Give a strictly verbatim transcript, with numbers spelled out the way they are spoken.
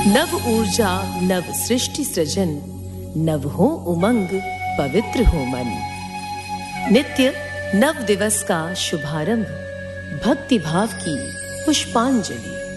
नव ऊर्जा नव सृष्टि सृजन, नव हो उमंग पवित्र हो मन। नित्य नव दिवस का शुभारंभ, भक्ति भाव की पुष्पांजलि।